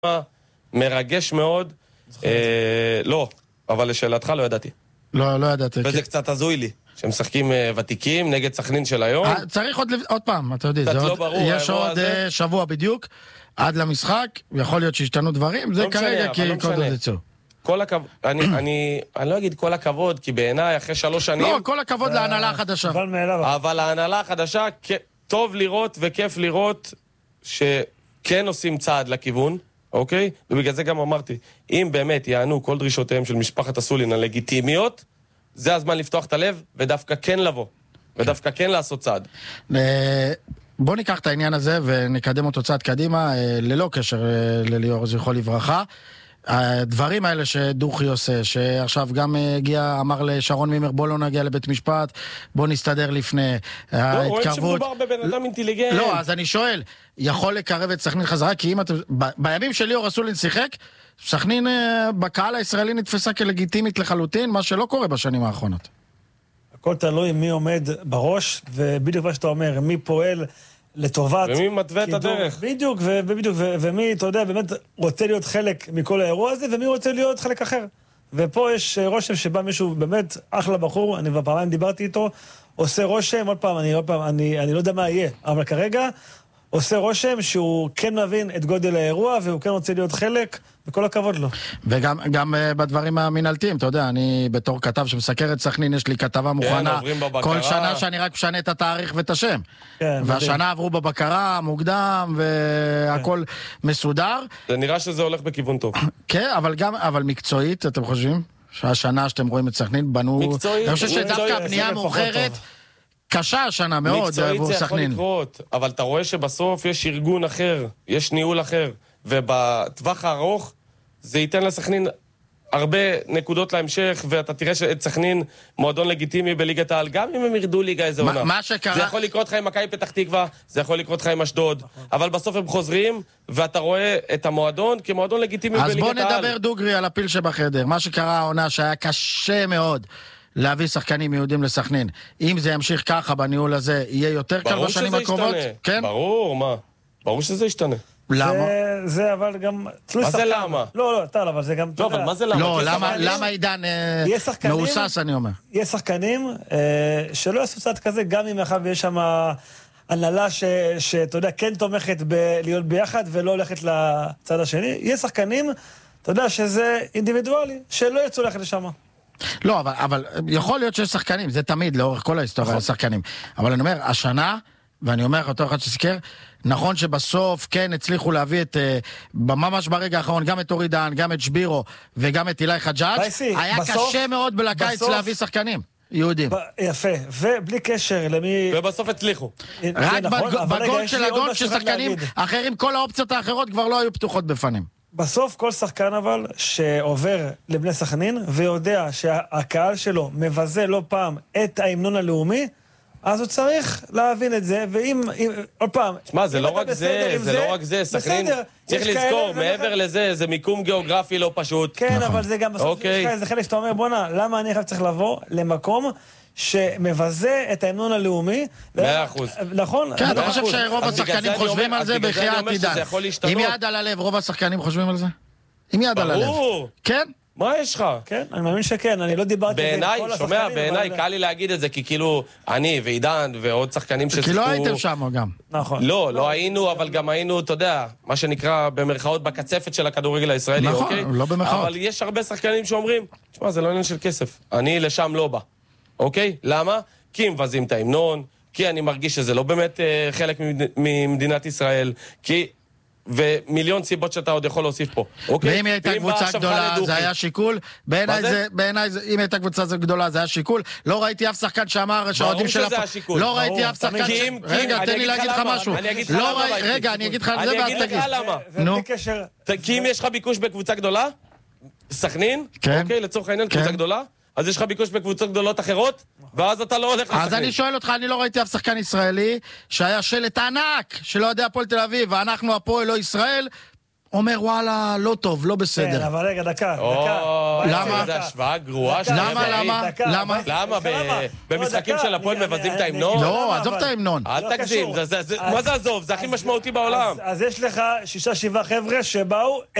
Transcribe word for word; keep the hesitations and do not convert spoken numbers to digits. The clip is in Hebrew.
מרגש מאוד. לא, אבל לשאלתך לא ידעתי. לא, לא ידעתי. וזה קצת הזוי לי, שהם משחקים ותיקים נגד סכנין של היום. צריך עוד פעם, אתה יודע, קצת לא ברור. יש עוד שבוע בדיוק, עד למשחק, יכול להיות שהשתנו דברים, זה כרגע כי כל עוד יצאו. כל הכבוד, אני, אני, אני לא אגיד כל הכבוד, כי בעיניי אחרי שלוש שנים... לא, כל הכבוד להנהלה החדשה. אבל ההנהלה החדשה, טוב לראות וכיף לראות שכן עושים צעד לכיוון, אוקיי? ובגלל זה גם אמרתי, אם באמת יענו כל דרישותיהם של משפחת הסולין הלגיטימיות, זה הזמן לפתוח את הלב, ודווקא כן לבוא, ודווקא כן לעשות צעד. בוא ניקח את העניין הזה ונקדם אותו צעד קדימה, ללא קשר לליאור זכרו לברכה. הדברים האלה שדוחי עושה, שעכשיו גם הגיע, אמר לשרון מימר, בוא לא נגיע לבית משפט, בוא נסתדר לפני ההתקרבות. לא, רואים שמדובר בבן אדם אינטליגנט. לא, אז אני שואל, יכול לקרב את סכנין חזרה? כי אם אתם, בימים של ליאור אסולין שיחק, סכנין בקהל הישראלי נתפסה כלגיטימית לחלוטין, מה שלא קורה בשנים האחרונות. הכל תלוי מי עומד בראש, ובדיוק מה שאתה אומר, מי פועל לטובת... ומי מתווה את הדרך. בדיוק, ובדיוק, ומי, אתה יודע, באמת רוצה להיות חלק מכל האירוע הזה, ומי רוצה להיות חלק אחר. ופה יש רושם שבא מישהו באמת אחלה בחור, אני בפעמיים דיברתי איתו, עושה רושם, עוד פעם, אני, עוד פעם, אני, אני לא יודע מה יהיה, אבל כרגע עושה רושם שהוא כן מבין את גודל האירוע, והוא כן רוצה להיות חלק, וכל הכבוד לו. וגם גם בדברים המנהלתיים, אתה יודע, אני בתור כתב שמסקר את סכנין, יש לי כתבה מוכנה, כל שנה שאני רק משנה את התאריך ואת השם. כן, והשנה עברו בבקרה, מוקדם, והכל מסודר. זה נראה שזה הולך בכיוון טוב. כן, אבל גם, אבל מקצועית, אתם חושבים? שהשנה שאתם רואים את סכנין, בנו... מקצועית. אני חושב שדווקא הבנייה מאוחרת, קשה השנה מאוד עבור סכנין. מקצועית זה יכול לקרות, אבל אתה רואה שבסוף יש ארגון אחר, יש ניהול אחר, ובטווח הארוך זה ייתן לסכנין הרבה נקודות להמשך, ואתה תראה שאת סכנין מועדון לגיטימי בליגת העל, גם אם הם ירדו ליגה איזה עונה. מה שקרה... זה יכול לקרות לך עם מכבי פתח תקווה, זה יכול לקרות לך עם אשדוד, אבל בסוף הם חוזרים, ואתה רואה את המועדון כמועדון לגיטימי בליגת העל. אז בוא נדבר דוגרי על הפיל שבחדר. מה שקרה העונה שהיה קשה מאוד להביא שחקנים יהודים לסכנין. אם זה ימשיך ככה בניהול הזה, יהיה יותר קל בשנים הקרובות? כן? ברור, מה? ברור שזה ישתנה. למה? זה, זה אבל גם... מה זה למה? לא, לא, טל, אבל זה גם... לא, אבל מה זה למה? לא, למה, למה עידן מאוסס, אני אומר? יש שחקנים שלא יעשו צעד כזה, גם אם אחד ויש שם הנהלה שאתה יודע, כן תומכת להיות ביחד ולא הולכת לצד השני. יש שחקנים, אתה יודע, שזה אינדיבידואלי, שלא יצאו ללכת לשם. לא, אבל, אבל יכול להיות שיש שחקנים, זה תמיד לאורך כל ההיסטוריה יש שחקנים. אבל אני אומר, השנה, ואני אומר, אותו אחד שסיקר, נכון שבסוף כן הצליחו להביא את, ממש ברגע האחרון, גם את אורי דהן, גם את שבירו וגם את אילי חג'אג'. היה בסוף, קשה מאוד בלקיץ להביא שחקנים יהודים. ב, יפה, ובלי קשר למי... ובסוף הצליחו. רק נכון, בגול של אדון ששחקנים אחרים, כל האופציות האחרות כבר לא היו פתוחות בפנים. בסוף כל שחקן אבל שעובר לבני סכנין ויודע שהקהל שלו מבזה לא פעם את ההמנון הלאומי, אז הוא צריך להבין את זה, ואם, עוד פעם... שמה, זה לא רק זה, זה לא רק זה, סכנין, צריך לזכור, מעבר לזה, זה מיקום גיאוגרפי לא פשוט. כן, אבל זה גם בסוף, זה חלק שאתה אומר, בונה, למה אני עכשיו צריך לבוא למקום שמבזה את ההמנון הלאומי? מאה אחוז. נכון? כן, אתה חושב שרוב השחקנים חושבים על זה בחייאת עידן. עם יד על הלב, רוב השחקנים חושבים על זה? עם יד על הלב. ברור. כן? מה יש לך? כן, אני מאמין שכן, אני לא דיברתי על זה עם כל השחקנים. שומע, בעיניי קל לי להגיד את זה, כי כאילו, אני ועידן ועוד שחקנים ששיחקו... כי לא הייתם שם גם. נכון. לא, לא היינו, אבל גם היינו, אתה יודע, מה שנקרא במרכאות בקצפת של הכדורגל הישראלי, אוקיי? נכון, לא במרכאות. אבל יש הרבה שחקנים שאומרים, תשמע, זה לא עניין של כסף, אני לשם לא בא, אוקיי? למה? כי הם מבזים את ההמנון, כי אני מרגיש שזה לא באמת חלק ממדינת ישראל, כי... ומיליון סיבות שאתה עוד יכול להוסיף פה. ואם היא הייתה קבוצה גדולה, זה היה שיקול. בעיניי זה, בעיניי זה, אם הייתה קבוצה גדולה, זה היה שיקול. לא ראיתי אף שחקן שאמר שהאוהדים של הפועל. לא ראיתי אף שחקן ש... רגע, תן לי להגיד לך משהו. רגע, אני אגיד לך על זה ואז תגיד. נו. כי אם יש לך ביקוש בקבוצה גדולה, סכנין, אוקיי, לצורך העניין, קבוצה גדולה, אז יש לך ביקוש בקבוצות גדולות אחרות, ואז אתה לא הולך לסכנין. אז אני שואל אותך, אני לא ראיתי אף שחקן ישראלי שהיה שלט ענק, שלא יודע הפועל תל אביב, ואנחנו הפועל לא ישראל, אומר וואלה, לא טוב, לא כן, בסדר. אבל רגע, דקה, או, דקה. למה? זה השוואה גרועה. דקה, של למה, רבעי. למה? דקה, למה? אבל- למה? ב- למה? במשחקים לא, של דקה, הפועל אני- מבזים אני- את ההמנון? אני- לא, למה, עזוב אבל? את ההמנון. אל לא תגזים, קשור. זה- זה- זה- אז- מה זה עזוב? זה הכי אז- משמעותי אז- בעולם. אז יש לך שישה, שבעה חבר'ה שבאו...